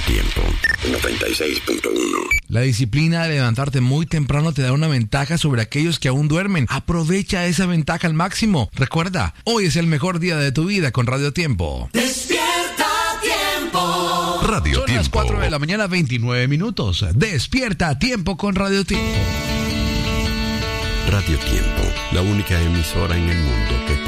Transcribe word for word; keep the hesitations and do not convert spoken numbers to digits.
Tiempo, noventa y seis punto uno. La disciplina de levantarte muy temprano te da una ventaja sobre aquellos que aún duermen. Aprovecha esa ventaja al máximo. Recuerda, hoy es el mejor día de tu vida con Radio Tiempo. Despierta Tiempo. Radio Son Tiempo. las cuatro de la mañana, veintinueve minutos. Despierta a Tiempo con Radio Tiempo. Radio Tiempo, la única emisora en el mundo que